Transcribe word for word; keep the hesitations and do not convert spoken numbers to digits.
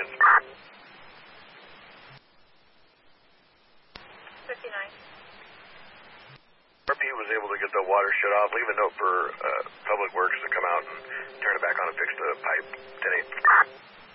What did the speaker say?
Houston. fifty-nine. R P was able to get the water shut off. Leave a note for uh, Public Works to come out and turn it back on and fix the pipe. ten eight.